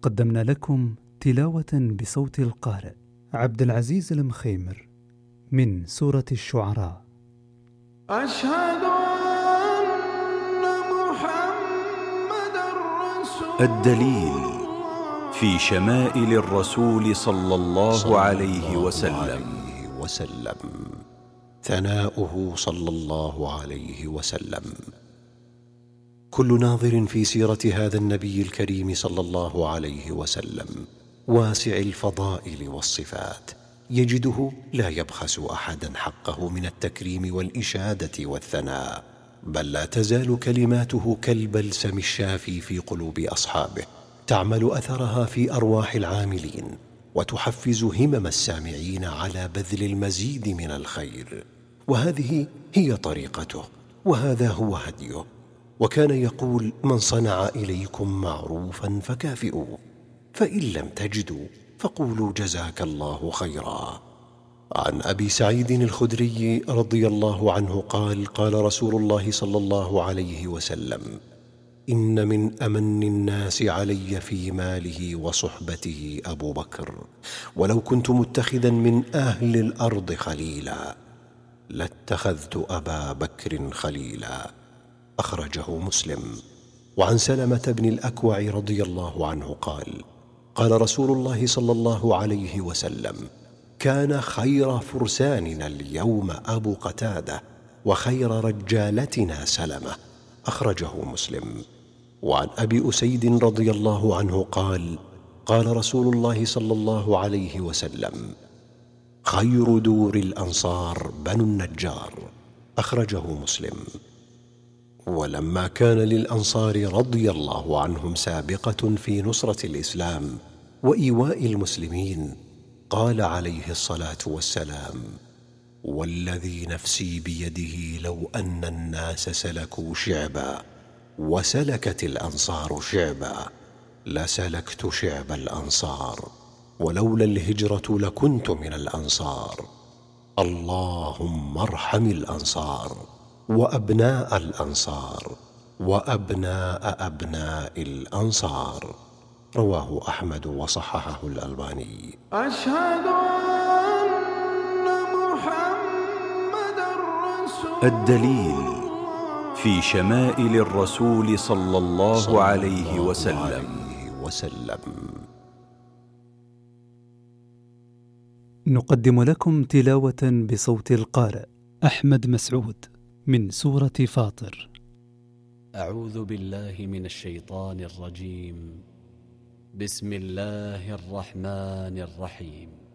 قدمنا لكم تلاوة بصوت القارئ عبد العزيز المخيمر من سورة الشعراء. أشهد أن محمدًا رسول الدليل في شمائل الرسول صلى الله عليه وسلم. ثناؤه صلى الله عليه وسلم. كل ناظر في سيرة هذا النبي الكريم صلى الله عليه وسلم واسع الفضائل والصفات يجده لا يبخس أحدا حقه من التكريم والإشادة والثناء، بل لا تزال كلماته كالبلسم الشافي في قلوب أصحابه، تعمل أثرها في أرواح العاملين وتحفز همم السامعين على بذل المزيد من الخير. وهذه هي طريقته وهذا هو هديه. وكان يقول: من صنع إليكم معروفا فكافئوه، فإن لم تجدوا فقولوا جزاك الله خيرا. عن أبي سعيد الخدري رضي الله عنه قال: قال رسول الله صلى الله عليه وسلم: إن من أمن الناس علي في ماله وصحبته أبو بكر، ولو كنت متخذا من أهل الأرض خليلا لاتخذت أبا بكر خليلا. أخرجه مسلم. وعن سلمة بن الأكوع رضي الله عنه قال: قال رسول الله صلى الله عليه وسلم: كان خير فرساننا اليوم أبو قتادة، وخير رجالتنا سلمة. أخرجه مسلم. وعن أبي أسيد رضي الله عنه قال: قال رسول الله صلى الله عليه وسلم: خير دور الأنصار بنو النجار. أخرجه مسلم. ولما كان للأنصار رضي الله عنهم سابقة في نصرة الإسلام وإيواء المسلمين، قال عليه الصلاة والسلام: والذي نفسي بيده لو أن الناس سلكوا شعبا وسلكت الأنصار شعبا لسلكت شعب الأنصار، ولولا الهجرة لكنت من الأنصار. اللهم ارحم الأنصار وأبناء الأنصار وأبناء أبناء الأنصار. رواه أحمد وصححه الألباني. أشهد أن محمدًا رسول الدليل في شمائل الرسول صلى الله عليه وسلم. نقدم لكم تلاوة بصوت القارئ أحمد مسعود من سورة فاطر. أعوذ بالله من الشيطان الرجيم. بسم الله الرحمن الرحيم.